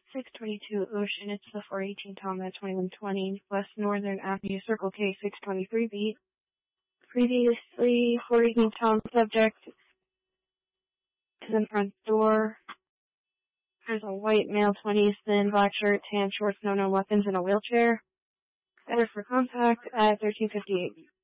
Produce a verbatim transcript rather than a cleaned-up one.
six twenty-two Ocean, it's the four eighteen Tom at twenty-one twenty West Northern Avenue, Circle K, six twenty-three B. Previously, four eighteen Tom, subject to the front door. There's a white male, twenties, thin, black shirt, tan shorts, no known weapons, in a wheelchair. Better for contact at thirteen fifty-eight.